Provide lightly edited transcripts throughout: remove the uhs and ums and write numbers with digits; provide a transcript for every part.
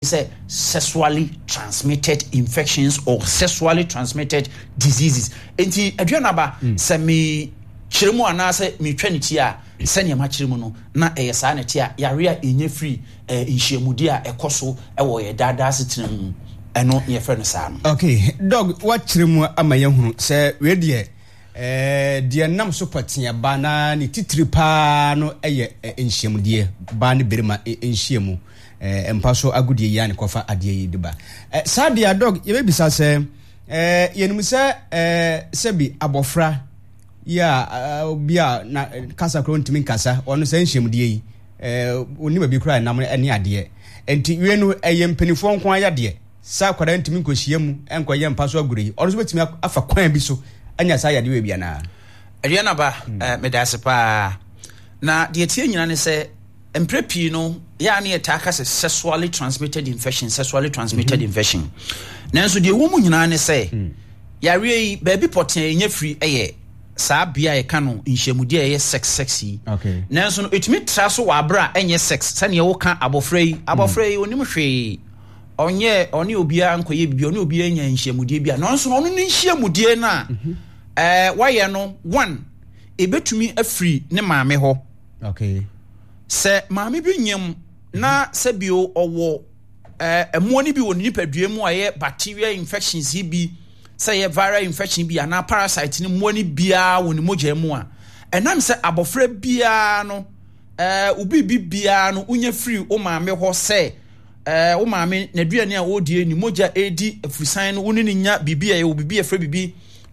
say sexually transmitted infections or sexually transmitted diseases. Enti aduanaba se me chiremu anase me twaniti a sene ma chiremu no na eyesa na ti a yare a enye free nhyiamudi a ekoso ewo ye dada setenam eno ye frɛ no saa no. Okay, dog what chiremu amaye hunu se we de nam so patia ba na ni titiri pa no eye nhyiamudi ba ne berima nhyiamu empa so agudie ya ne kofa ade yi de ba sadia dog ye be bisa se yenum se bi abofra ya bia na kasa kro ntimi kasa ono se nhyiamudi yi oni ba bi kra nam ene ade enti we no mpanyfo nko ayade sa kwada ntimi nkohyiamu enkoye empa so agure yi ono so betimi afa kwan bi so anya sa yade we bia na Ariana ba medasepa na de tie nyina ne se emprepi no ya na yetaka se sexually transmitted infection infection nanso de wo mu nyina ne se yare yi baby poten enya free eye saa bia ye ka no nhyiamudi eye sexy okay nanso no etimi tra so wa bra enye sex sane wo ka abofra yi onim hwe onye obia nkoye bibia oni obia enya nhyiamudi bia nanso no ne nhyiamudi na why no one ebetumi afri ne maame ho okay se maame bi nyem na se bio owo emo ni bi woni nipadua mu aye bacteria infections bi se ye viral infection bi ana parasite ni mo ni bia woni mogya mu a enam se abofra bia no ubi bia no unya free o maame ho se o maame na duane a odie ni mogya edi afusan no woni nya bibia ye obibi afra bibi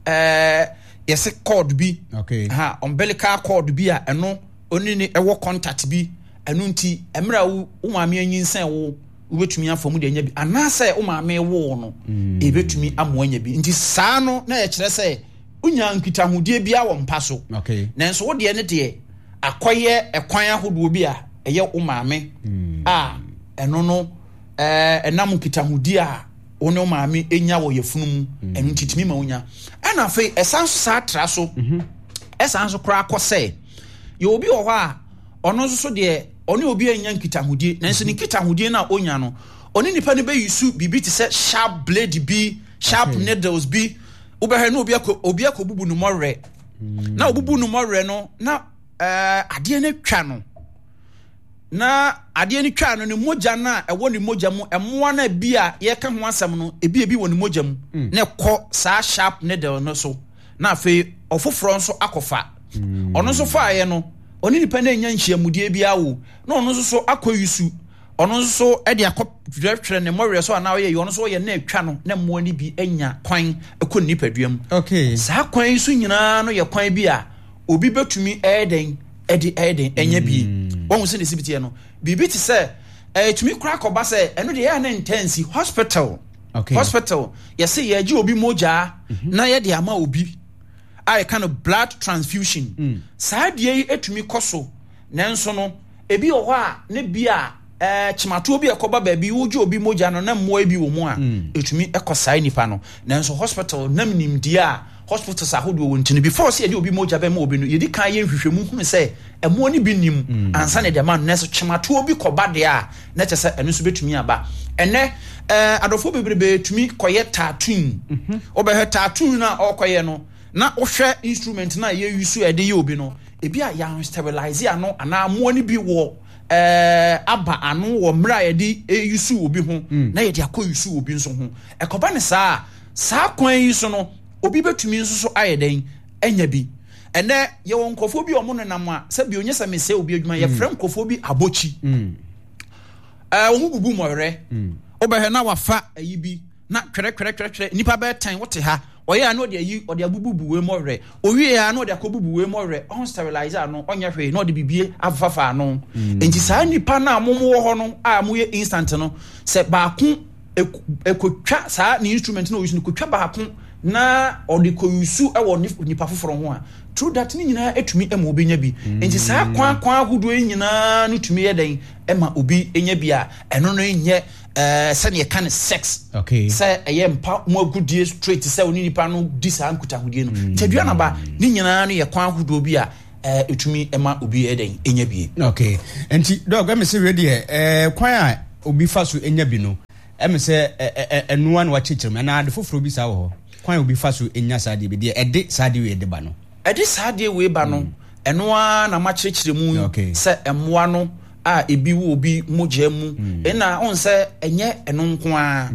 yes cord bi okay umbilical cord bi a eno oni ni ewo contact bi eno nti emra wo maame anyinsan wo betumi afamu de anya bi anase wo maame wo no ebetumi amo anya bi nti saa no na ye kire se unya nkitahudie bi a wo mpa so okay nanso wo de ne de akoye ekwan ahodo bi a eye wo maame eno no enam nkitahudie a one o maame enya wo yefunu mu enu titimi ma onya ana fe esanso sa tra so esanso kra akose ye obi wo ha ono so de one obi enya nkitahudie nanso ni nkitahudie na onya no oni nipa ne be yusu bibi ti se sharp blade bi sharp needles bi ubehwe no obi akobubu no morre na obubu no morre no na ade ne twa no na ade ni twa no ne mogya na ewo ni mogya mu emoa na bia ye ka ho asem no ebi wo ni mogya mu na kɔ saa sharp needle no so na afi ofoforo nso akofa ono so fa ye no oni nipa na nya nhyiamudie bia wo na ono so akoyusu ono so e de akɔtwetwe ne morɛ so ana ye ono so ye na atwa no na mo ni bi anya kwan ekɔ nipaduam okay saa kwan so nyina no ye kwan bia obi betumi eden enya bi won se ne sibiti no bibi ti se tumi kura koba se eno de ya na intense hospital okay hospital ye se ye ji obi moja na ye de ama obi I kind of blood transfusion saa de yi etumi koso nanso no ebi o ho a ne bia chimato obi ekoba ba bi woji obi moja no na mmoa bi wo mu a etumi ekosai nipa no nanso hospital nam nimdi a hospitals ahodo wo ntini before say obi moja be ma obi no yedi kan ye nhwehwemu hunu say emo ni bi nim ansa ne de man neso chimato obi koba de a na chese eno so betumi aba ene adofo bebrebe tumi koye tattoo obehe tattoo na okoye no na ohwe instrument na ye use e de ye obi no ebi a ya sterilize ano ana mo ni bi wo aba anu wo mra ye de use obi ho na ye de akoyuse obi nso ho ekoba ne saa kwan yi so no obi betumi nso so ayeden enya bi ene ye won nkofo bi omo nenam a se bi onye se me se obi adwuma ye frem nkofo bi abochi omu bubu morere obehwe na wafa ayi bi na twere nipa be tan wote ha oye anu de ayi ode abububu we morere owie anu de akobubu we morere on sterilize anu onya hwe na ode bibie afafa anu enti saa nipa na amomo wo ho no a mo ye instant no se ba ku ekotwa saa ni instrument na oyisu kotwa ba ku na odi koyusu ewo nipa foforo ho a through that ni nyina etumi ema obi nya bi enti saa kwan ahudo nyina no tumi yeden ema obi enya bi a eno no nye sane kan sex okay say mpa mo agudie straight say oni nipa no di saa nkutahudie no tadua na ba ni nyina no ye kwan ahudo bi a etumi ema obi yeden enya bi okay enti dog am say we dey kwan a obi fa so enya bi no em say enu an wa chichirem na ade foforo bi sa wo kwan obi fa so enya sade bi de ede sade we de ba no ede sade we ba no eno a na ma chichiremu se emmoa no a ebi wo obi mogya mu na on se enye eno nko a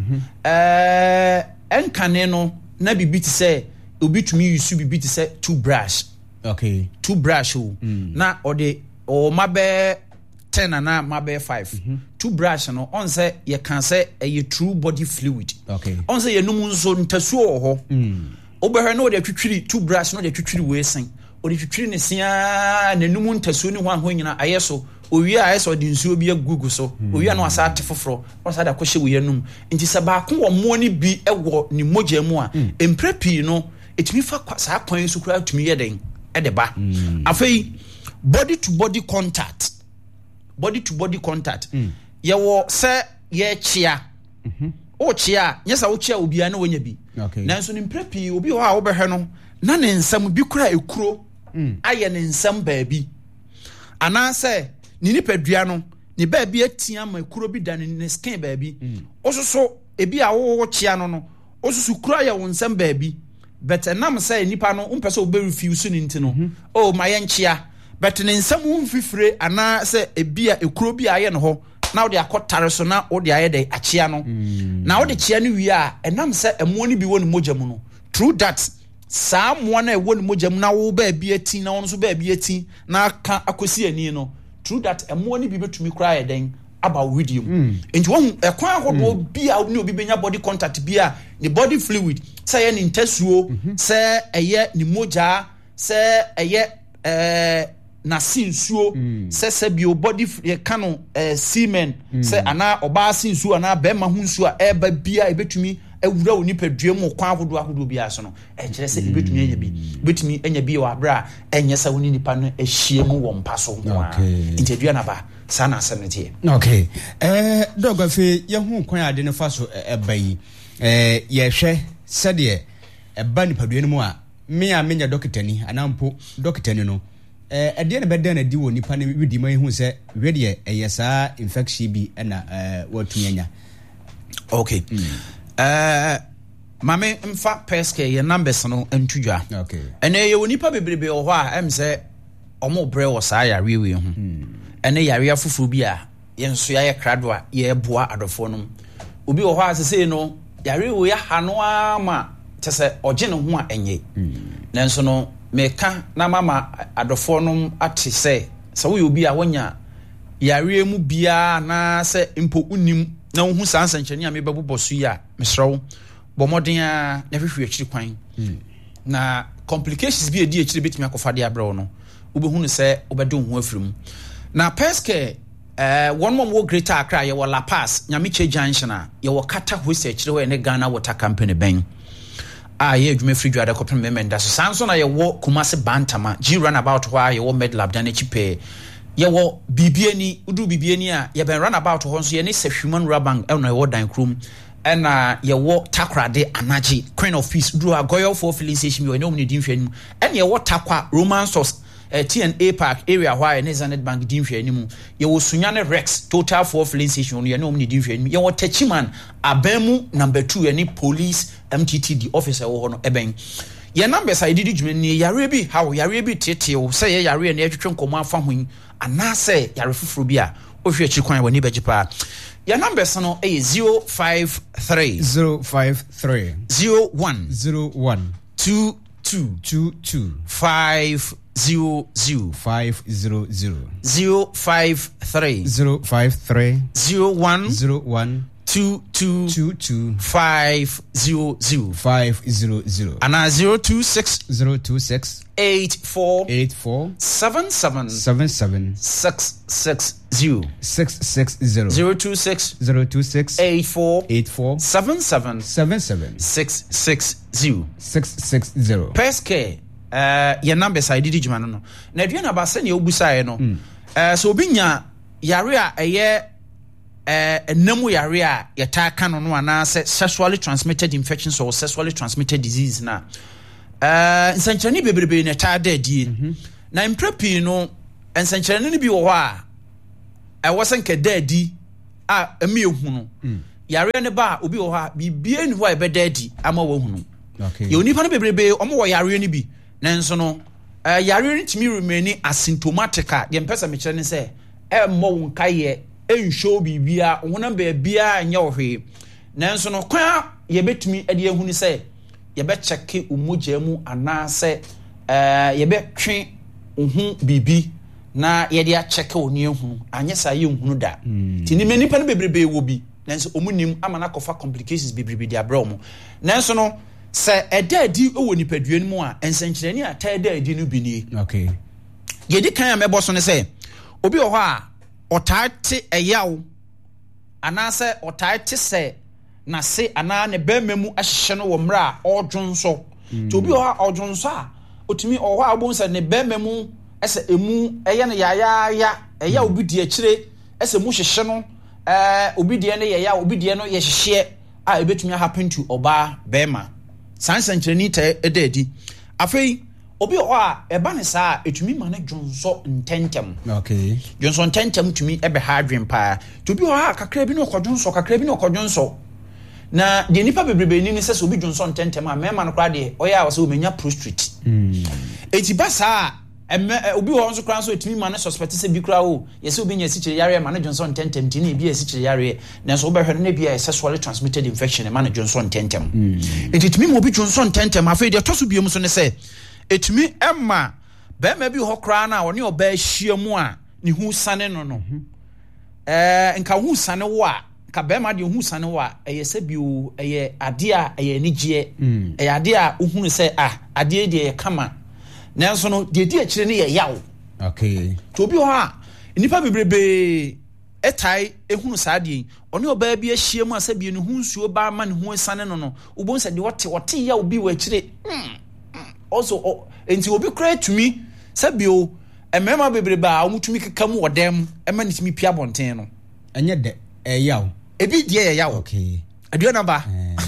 enkane no na bibi ti se obi tumi use bibi ti se toothbrush toothbrush na ode o mabe 10 na mabe 5 toothbrush no on se ye kan se a true body fluid on se ye num nso ntasuo ho obehwe na ode twitwiri toothbrush no de twitwiri we sen ode twitwiri ne sia na num ntasuo ni ho nyina ayeso owia ayeso de nsuo bi agugu so owia no asa ate foforo on sa da kohye we yanum nti se ba ko wo mo ni bi ewo ni mogya mu a emprepi no etimi fa sa kwan so kura tumi ye den e de ba afei body to body contact ye wo se ye chia o chia nyesa wo chia obi ana wonya bi nanso ni mprepi obi ho a wo behwe no na ne nsam bi kura ekuro aye ne nsam baabi ana se ni nipadua no ni baabi atia ma ekuro bi da ne skin baabi ososo ebi a wo chia no ososo kura ya wo nsam baabi but enam se nipa no umpese obe refuse ni ntino o ma ye nchia but ne nsam mfifire ana se ebia ekuro bi aye no ho na wo de akotare so na wo de aye de achia no na wo de chia no wi a enam se emo ni bi woni mogya mu no through that saa mo na woni mogya mu na wo ba bi ati na wo so ba bi ati na ka akosi ani no through that emo ni bi betumi kra ye den about video enti wo ekwan ahodo bi a ni obi benya body contact bi a ni body fluid say ye ni ntasuo say eye ni mogya say eye na sinsuo se bio body kano semen se ana oba sinsuo ana be ma hunsuo a eba bia ebetumi awura oni padua mu kwa ahodo bia so no kire se ebetumi enya bi betumi enya bi wa bra enya sa woni nipa no ahie mu wo mpa so nwa intedua na ba sana asemete dogo fe ye hu kwan ade ne fa so eba yi ye hwe se de eba nipadua no mu a me a menya dokitani anampo dokitani no ade na beda na di wo nipa ne widi man hu se wede eyesa infection bi na watunyanya mame mfa peske ye numbers no entudwa ene ye wo nipa bebrebe ho a em se omo bre wo sa ya rewe hu ene yare afufuru bi a ye nso ya krado a ye boa adofo no obi ho a sese no yare wo ya hano ama tese oje ne ho a enye nanso no meka na mama adofo no ate se wo obi a wonya yare mu bia na se impo unim na wo hu sansa nkyene a mebebo so ya mesrew bomoden a na hwehwe akiri kwan na complications bi edi akiri betimi akofa de abrawo no ubehu ne se obede ho afirim na peske one more greater Accra ye wo La Paz Nyamiche Junction a ye wo kata hoise akiri ho ne Ghana Water Company ben ye adwuma free dwada kopem memenda so sanso na ye wo Kumasi Bantama G runabout ho ye wo Medlab dan echipe ye wo bibiani udu bibiani a ye ben runabout ho so ye ne Sehwiman Rabang e no ye wo dan krum ena ye wo Takrade Anaji Queen of Peace udu agoyo for filling station ye no mu din hwanim ena ye wo Takwa Roman Source TNA Park area where ne Zanet Bank din hwanim ye wo Sunyane Rex Total for filling station ye no mu din hwanim ye wo Techiman Abemu number 2 ye ni police MTT the officer wo no eben ye numbers I did dwuma ni yare bi how yare bi tete say ye yare na etwetwe nkomo afa ho ana say yare fufuru bi a ohwe akyi kwan wani begipa ye numbers no 053 01 22 500 053 01 22 500 and 026 84 77 660 026 84 77 660 Peske your numbers I did juma no na aduana ba se ne obusae no so obinya yare a eye enemu yare a yeta ka no no ana sexually transmitted infections or sexually transmitted disease na nsanchani bebrebe ne ta da die na imprepi no nsanchani ne bi wo ho a wosen ka da di a emi ehu no yare ne ba obi wo ha bibie ni ho a ebeda adi ama wo hunu okay ye onipa no bebrebe omo wo yare ni bi nanso no yare ni timi remain asymptomatic a ye mpesa me kire ne se emmo wo nkaye enshow bibia honam ba bia nya wo hwe nanso no kwa ye betumi ade ehunu se ye be check umugya mu anase ye be twe uhu bibi na ye dia check oni ehunu anye sa ye ehunu da ti ni nipa no bebrebe wo bi nanso omunim ama na kofa complications bebrebe dia bra omo nanso no se edadi owo nipaduan mu a ensenkyereni ata edadi no bi ni okay ye di kan amebo so ne se obi wo ha otate eyawo anase otate se na se ana ne bememu ahyehye no wo mra odwonso to obi wo ha odwonso a otimi oho a obon se ne bememu ese emu eye ne ya eya obi di akire ese mu hyehye no obi die ne ya obi die no ye hyehye a ebetumi happen to oba bema sansankyereni ta edadi afei obi ho a eba ne saa etumi ma ne dwonso ntentem okay dwonso ntentem tumi ebe ha adwen pa to bi ho a kakra bi no kodwonso kakra bi no kodwonso na de nipa bebrebe ni ne se obi dwonso ntentem a mema no kra de oya wase o menya prostrate eti ba saa obi ho nso kra so etumi ma ne suspect se bi kra o yese obi nya sikyire yare ma ne dwonso ntentem ti ne bi sikyire yare na so obehwe ne bi sexually transmitted infection ma ne dwonso ntentem eti tumi mo obi dwonso ntentem afei de to so biem so ne se etumi emma be ma bi ho kra na oni oba ahia mu a ne hu sane no nka hu sane wo a ka be ma de hu sane wo a eyese bi o eye ade a eye anigye eye ade a ohunu se ade de ye kama nanso no de di akire ne ye yawo okay to bi ho a nipa bebrebe etai ehunu saade oni oba bi ahia mu asa bi ne hu nsuo ba ma ne hu sane no ubon se de wote ya obi wa akire also enti obi kra tumi sabio emema bebrebe a omutumi kekam wodem ema ne tumi pia bonten no enye de yawo ebi die yawo okay aduana ba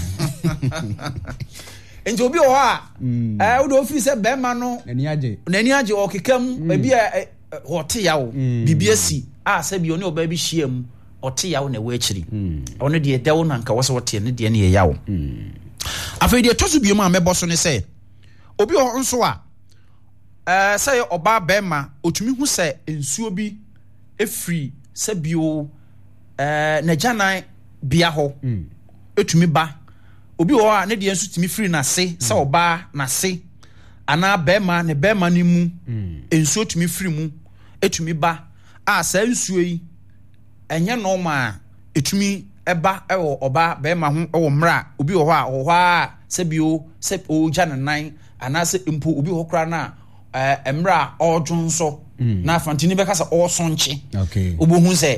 enti obi o ha wo do ofiri se bema no nani age o kekam ebi hote yawo bibia si sabio ne oba bi hyiam ote yawo na wachiri ono de dewo na nka wose wote ne de ne yawo afei de toso biom a meboso ne se obi o nso a say oba bema otumi hu se ensuo bi efri se bio na janan bia ho etumi ba obi o a ne de ensu tumi free na se se oba na se ana bema ne bema ni mu ensuo tumi free mu etumi ba sa ensuo yi enye no ma etumi eba ewo oba bema ho ewo mra obi o ho a se bio se o janan anase mpo obi hokra na emra odwonso na fantini be kasa osonche okay obohu se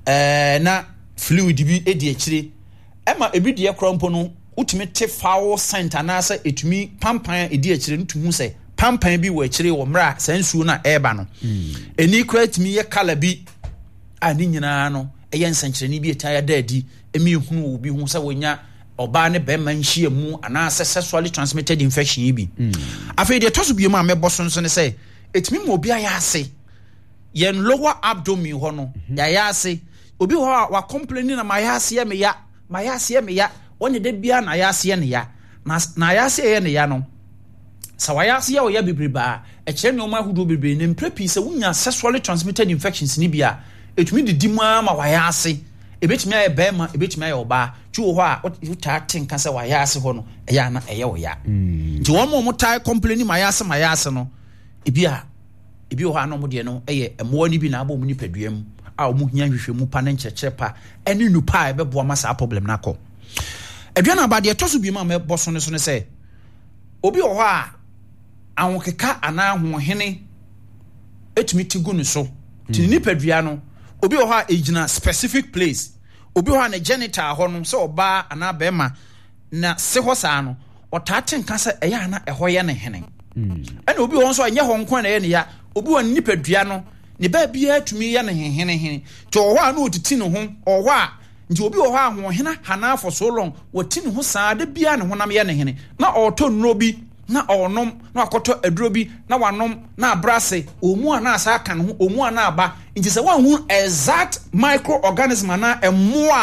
na fluid bi edi akire ema ebi de ekra mpo no utumi te foul scent anase etumi pampan edi akire ntuhu se pampan bi wo akire wo mra sansuo na eba no eni kra tumi ye kala bi ani nyina no eye nsankyereni bi etaya daadi emi hunu obi hu se wonya oba ne be man hia mu ana sexually transmitted infection yi bi afei de toso bi mu a meboso nso ne say etimi mo obi aya ase yen lower abdomen ho no ya ase obi ho wa complaining na ya ase ya me ya onye de bia na ya ase ne ya na ya ase ye ne ya no sa wa ya ase ya o ya bibriba e kire no ma hudo bibiri ne mprepi se wunya sexually transmitted infections ni bia etimi didi ma wa ya ase ebetimi aye bema ebetimi aye oba tuwo ho a utate nka se wa ya ase ho no eya na eye wo ya nti won mo tai complain ma ya ase no ebi ho ana mo de no eye emo ni bi na abo mo ni paduam a mo hia hwehwe mu pa na nkyekye pa eni nupa e bebo ma sa problem na ko aduana ba de toso bi ma me boso ne so ne se obi ho a awokeka ana ho hene etimi tigu ne so ti ni padua no obi ho a ejina specific place obi ho na genital ho no so oba ana bema na se ho saa no otate nka se eya na eho ye ne hene ana obi ho so anye ho nko na ye ne ya obi ho nipadua no ne ba bia atumi ye ne hene to ho a na otiti ne ho oho a nti obi ho a ho hena hana for so long woti ne ho saa de bia ne honam ye ne hene na oto nro bi na onom na akoto aduro bi na wanom na abrase omu ana asa kan ho omu ana aba nti se wan hu exact microorganism na emo a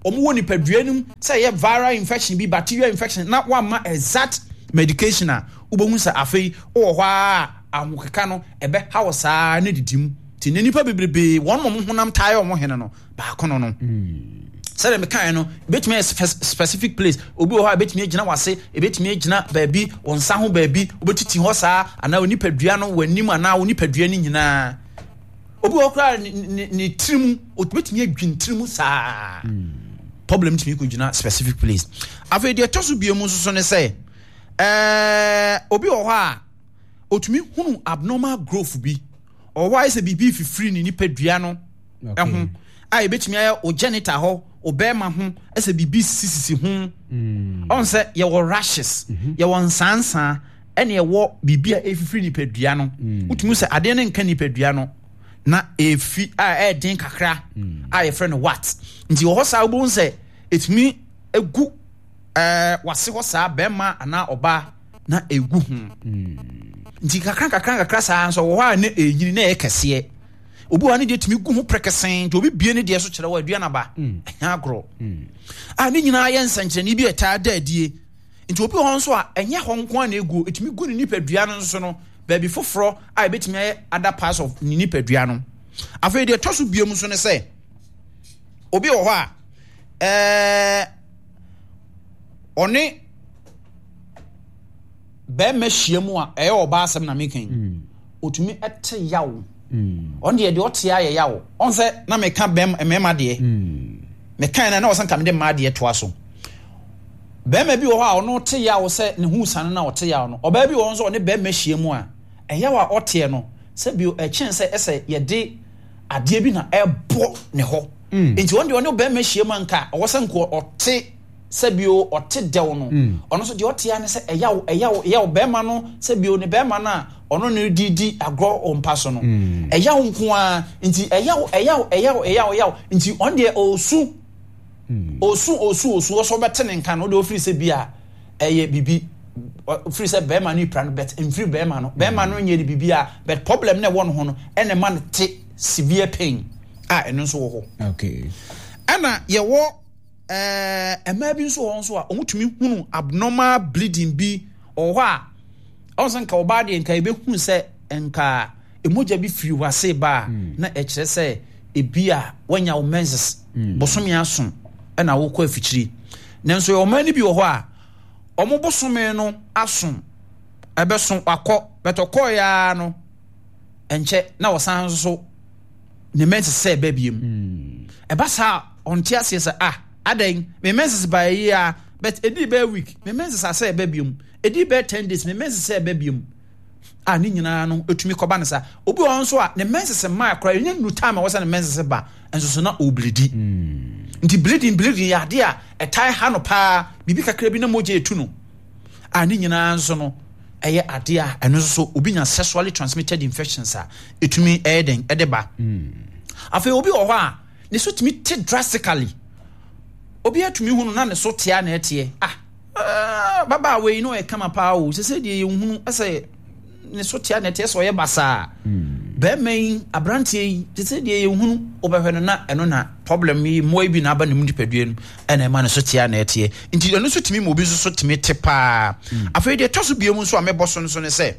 omo woni padua say ye viral infection bi bacterial infection na wa ma exact medication a ubohu sa afei wo ho a ahokeka no ebe ha wo saa na didim ti nipa bebrebe won mo honam tae omo hene no ba kono no say me kan no betime specific place obi ho a betime agina wase betime agina baabi wonsa ho baabi obetiti ho saa ana oni padua no wanim ana oni padua ni nyina obi ho kra ni trimu obetime adwin trimu saa problem timi ko gina specific place afei de toso biemu so ne say obi ho a otumi hunu abnormal growth bi or why is a bibi free ni padua no ehun a betime aye o genital ho obema ho ese bibi sisisi ho on se ye wo rashes ye wo nsansa ene ye wo bibi a efifiri ni padua no utumi se ade ne nka ni padua no na efi a den kakra a ye friend what nti wo sa obo se etumi egu wase ho sa bema ana oba na egu ho nti kakra sa so wo ha ne enyini na ye kese obi wani de tumi gu ho prekesen to obi bie ne de so kire wa adua na ba enya agro ni nyina ye nsankyereni bi eta da adie nti obi ho nso a enya ho nko na egu etumi gu ni nipadua no nso no baabi foforo a betumi aye other parts of ni nipadua no afei de toso biem so ne say obi ho a oni be mahyiamu a eye oba asem na mekan otumi ete yawo on de otia ye yawo on se na me ka bem mema de me kan na osan ka me de ma de to aso bema bi wo ha ono te yawo se ne hu san na ote yawo no oba bi wo so ne bema hyiamu a eyawa ote no se bi e chen se ese ye de ade bi na ebo ne ho enti on de ono bema hyiamu anka wo se nko ote sebio ote dew no ono so de ote ya ne se eyawo bema no sebio ne bema na ono ne didi agro ompaso no eyawo nko a nti eyawo nti on de osu so betene nka no de ofiri se bia eye bibi ofiri se bema no ipra no bet enfiri bema no nye de bibia but problem na won ho no ene man te severe pain eno so wo ho okay ana ye wo ema bi nso ho nso a omutumi hunu abnormal bleeding bi or a onsan ka oba de nka ebe hunu se nka emoja bi firi wase ba na ekire se ebia wanya wo menses bosomi aso na wo kɔ afikyiri nanso yo mani bi wo ho a omo bosomi no aso ebeso akɔ betokɔ ya no enche na wosan so ne menses se ba biem eba sa ontia se adan me menses by year but edi be week me menses say ba biem edi be 10 days me menses say ba biem ni nyina no etumi kɔba ne sa obi won so a ne menses ma akra nya nu time wo sa ne menses ba enso so na oblidi nti bleeding ya de a etai ha no pa bibi kakra bi na moje etu no ni nyina nso no eye ade a eno so obi nya sexually transmitted infections a etumi eden edeba afi obi wo ho a ne so tumi te drastically obi atumi hunu na ne so tia na etie baba we no e kama pa o se de hunu ase ne so tia na etie so ye basa be men abrantie se de hunu obehwe na eno na problem yi moy bi na aba ne mundipadua no ena ma ne so tia na etie nti eno so tumi mo bi so tumi te pa afei de toso biemu so amebo so ne se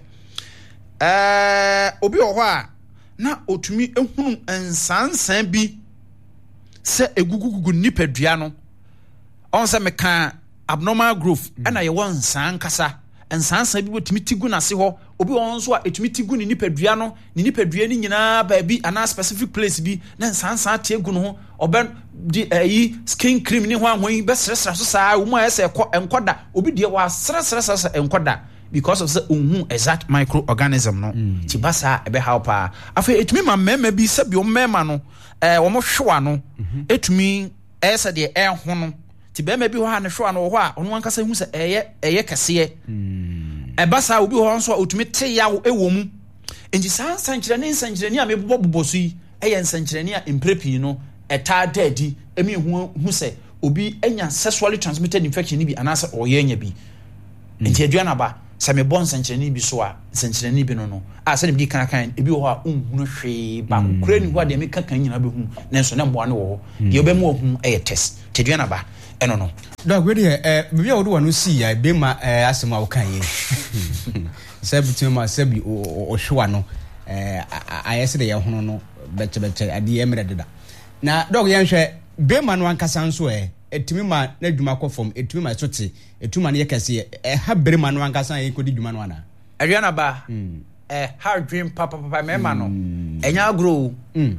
obi wo ho a na otumi ehunu ensansan bi se egugugugu nipadua no on se meka abnormal growth na ye won san kasa ensansan bi botumi tigu na se ho obi won so a etumi tigu ni nipadua no ni nipadua ni nyina ba bi ana specific place bi na ensansan tie gu no ho oben di skin cream ni ho anwen be sresra so saa wo mu ese enkoda obi die wa sresra enkoda because of the exact microorganism no ti basa ebe help afa etumi ma mema bi se bi o mema no wo mo hwa no etumi ese de ho no ti bema bi ho ha ne hwa no ho a ono ankasa hu se eye kese basa obi ho nso otumi te yawo ewo mu enji sankyerene ni a meboboboso yi eye sankyerene a imprepi no eta dadi emi hu se obi enya sexually transmitted infection ni bi anasa oye nya bi enji aduana ba sa me bon sankyerene bi so a sankyerene bi no se ne bi kan ebi ho a unhunu hwe ba kure ni ho a de me kan nyina be hu nenso ne mboa ne wo de obemu hu eye test Teduana ba eno no dog we dey bia wo do wanu see ya be ma asema wo kan ye sabitu ma sabi o hwa no ayese de ye hono no beche ade emre deda na dog ye hwe be ma no ankasa nso etimi ma na dwuma kɔ fam etimi ma sote etuma ne yekase ha bere ma no ankasa ye kodi dwuma no ana Teduana ba hard dream papa me ma no enya agro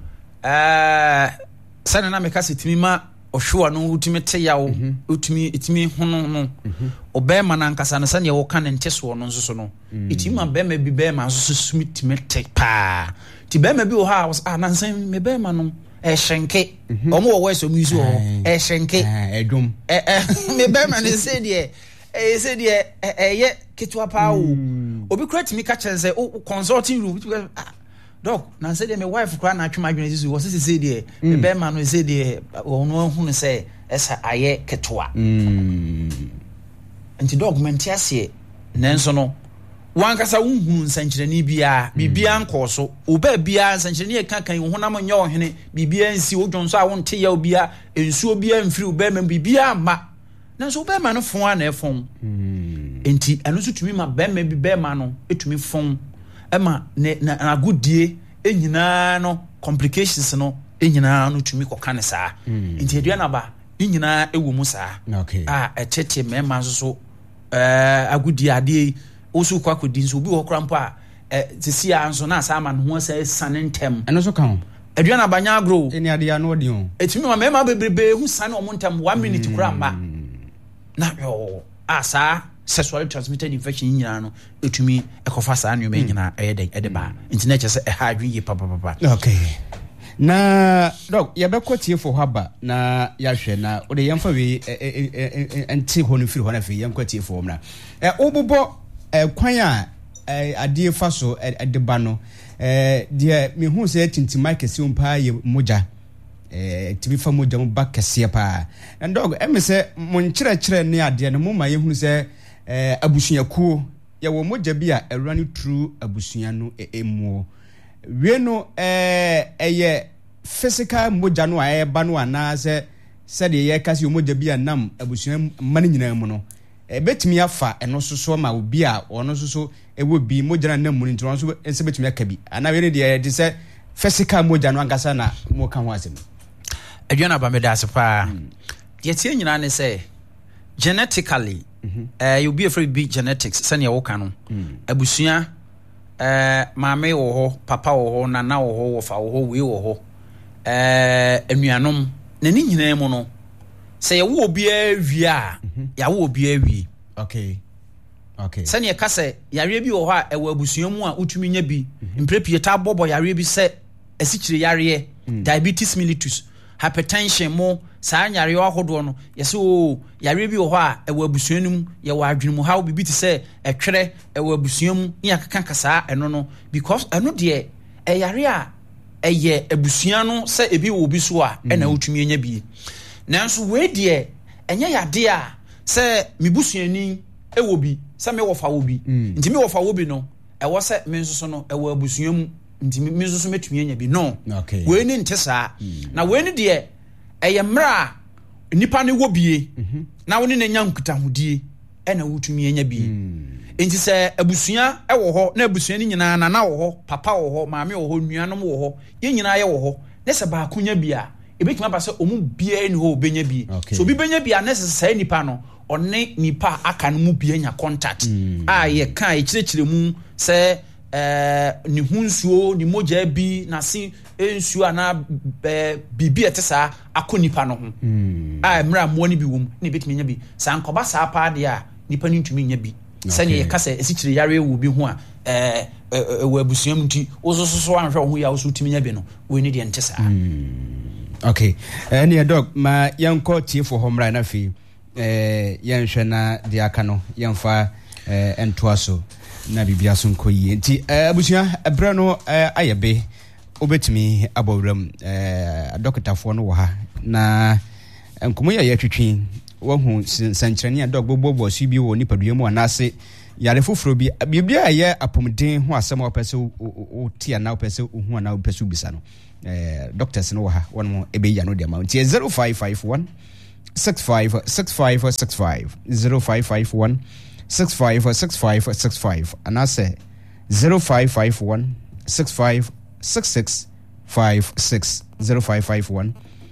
sana na meka setimi ma ohwa no utimi te yawo utimi hono no obema na nkasa na sane wo ka ne nteso no nso so no etimi ma bema bi bema nso so mitimi te pa ti bema bi wo ha na nsan me bema no hyenke omo wo weso mu isu ho hyenke edwom me bema ne se de ye ketwa pa o obi kura timi ka chense consulting room dog na say my wife kura na atwema adwene zizu wo se de me bema no se de ono hunu se esa aye ketwa nti dog menti ase nenso no wankasa wunhunu nsankyereni bibia nkoso oba bia nsankyereni e kan honam nya ohene bibia nsi odwonso a wonte ya obia ensuo bia mfiri oba ma bibia ma nanso oba ma no fon ana efon enti anu so tumi ma bema bi bema no etumi fon ema na agudie enyina no complications no enyina no tumi koka ne saa enti Teduana ba enyina ewo mu saa etete mema so agudie ade osu kwakodi nso obi wo krampo a sisi anso na asa ma no ho sai sanentem eno so kan Teduana ba nya agro eni ade ya no odi ho etumi ma mema bebrebe hu sane omontem 1 minute kura mba na yo asa sexually transmitted infection nyina no etumi ekofa saa nyoma nyina ede ba internet se ha adwi papa okay na dog ya be kwatie for haba na ya hwe na o de yemfa we enti ho no firi ho na fe yem kwatie for mna obobo kwan a ade fa so ede ba no de me hu se tintima kese umpa ye moja tibi fa moja mo ba kese pa and dog em se mo nkyerɛkyerɛ ne ade no mo ma ye hu se abusuakuo ya wo moja bi a erani true abusua no emu we no eye physical moja no a ba no ana se de ye kasi moja bi a nam abusua mane nyina mu no betimi afa eno soso ma obi a ono soso ewo bi moja na nam mu nti so ense betimi aka bi ana we ne de se physical moja no angasa na mo ka ho asem Teduana ba me da sepa ye tie nyina ne se genetically you be afraid be genetics sanya wo ka no abusua maame wo ho papa wo ho nana wo ho wo fa wo ho we wo ho enuanom na ni nyina mu no se ye wo obi awie a ya wo obi awie okay sanya ka se yare bi wo ho a ewo abusua mu a utumi nya bi mprepie ta bobo yare bi se asikyire yare diabetes mellitus hypertension mo saa nyare ahodo no yese o yare bi wo ho a ewo abusuanum ye wo adwenum ha obi ti se etwere ewo abusuanum ni akaka saa eno no because eno de yare a eye abusua no se ebi wo bi so a na utumi nya bi nanso we de enye yade a se mibusuani ewo bi se me wo fa wo bi nti me wo fa wo bi no ewo se me nso no ewo abusuanum nti me nso metumi nya bi no we ni nte saa na we ni de eye mra nipa ne wo bie na woni na nya nkuta hodie na wutumi nya bi enti se abusua wo ho na abusua ni nyina na wo ho papa wo ho maame wo ho nuanom wo ho ye nyina ye wo ho ne se ba akunya bia ebetuma ba se omu bia ni ho benya bi so bi benya bia ne se sai nipa no one nipa aka no mu bia nya contact a ye kan e kyerɛkyerɛ mu se ni hunsuo ni moja bi na si ensuo ana bibi etesa akonipa no ho a mra mo ni bi wom ni betimi nya bi sa nkoba sa pa de a nipa ni ntumi nya bi sane ye kasa esikyire yare wo bi ho a wo abusuam nti ozososo anhwe ho ya oso tumi nya bi no we ni de ntesa okay any dog ma yanko tiefo homra na fi yanhwe na de aka no yamfa entoaso na bibia so nkoyi nti abusua ebra no ayebe obetumi abowram dokitafo no wo ha na nkomo ya twetwi wahu sankyerene a dog bobo so bi wo nipadua mu anase yare foforo bi bibia ye apomden ho asem opese o tia na opese hu na opese ubisa no doctors no wo ha wono ebe ya no de ma nti 0551 6565 0551 6565 and I say 0551 656656 0551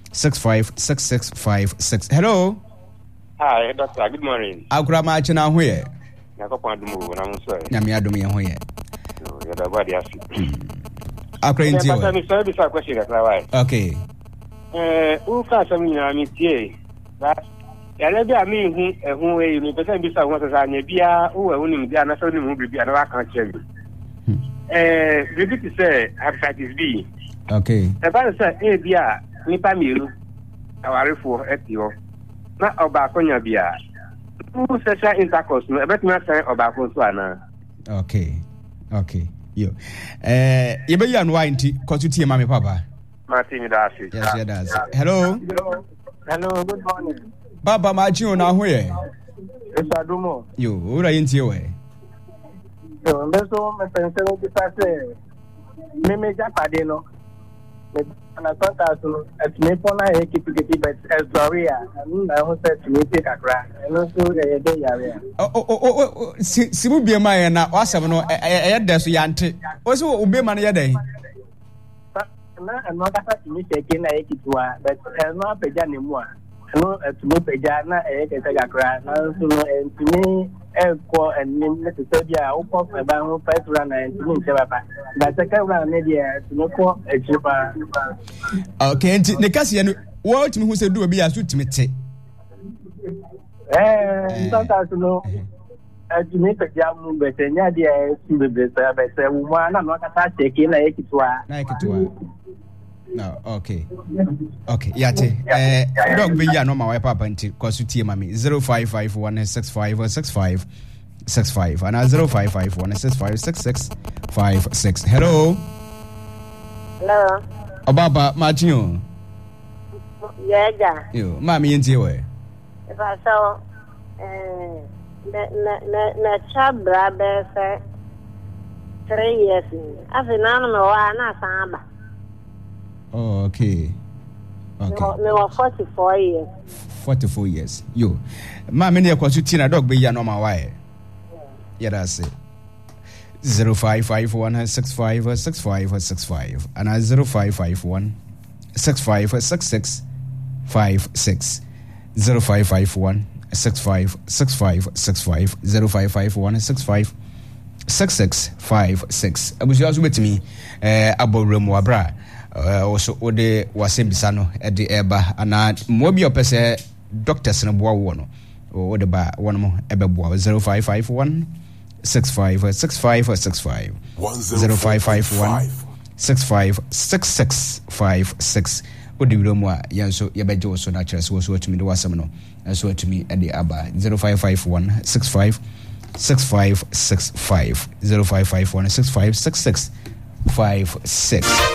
656656. Hello. Hi, Doctor. Good morning. Akrama chena hoye. Nakopon dumu na munso. Nyame adom ye hoye. Yo da body afi. Akra nti o. Me so be sa question that why. Okay. U ka so mi na mi tie. That ya le bia mi hu e mi pese bi sa won so sa nya bia u we hu bia na so ni mu bia na wa kan che mi. Bibi ti say hepatitis B. Okay. E ba say e bia nipa miru awarefo etio. Na oba konya bia. U sexual intercourse no e bet me say oba ko so ana. Okay. Yo. You be yan wine ti kotu tie mama papa. Martin Dashi. Yes, it does. Hello. Hello, good morning. Baba ma chi ona ho ye. Esa dumo. Yo, ora yintie we. Yo, mbeso me pense no bi pase. Me japade no. Me na santa so et me pona e kiti but Gloria. Na ho se ti me take akra. No so e de yare. Simu bia ma na wasem no e de so yante. O so obe ma no ye den. Na no ka sa ti me take na e kitwa but no apeja ne mu a. No etumo peja na e ke se akra. Na so no entimi ko enim ne se bia o ko ba ho petra na entimi nche baba. Ba se ka ura ne dia tumo ko echipa. Okay, ne kasi no wo timi hu se du obi ya so timi te. Sometimes no me peja mu bete nya dia su bebe se bete wo ma na no ka ta cheki na ekitwa. Na ekitwa. No, okay. Yate. Dog be ya no ma papa nti kwasu tie mami 05516565 and 0551656656. Hello. Hello. Obaba Martin. Yeah. Yo, mami yenti we. If I saw na chabra be 3 years. Afi na no wa na samba. Oh, okay. Me was 44 years. 44 years. Yo. Ma me ne kwasu tina dog be ya no ma why. Yeah, that's it. 05516565 and 0551 656656 0551 6565 0551 656656. Abuja so betimi abowrem wabra also ode wasembisa no de eba ana mo bi opese doctors no boa wo no ode ba won mo ebeboa 0551 6565 0551 656656 ode wiromu a yanso yebeje wo so na kire so atumi de wasem no so atumi de aba 0551 6565 0551 656656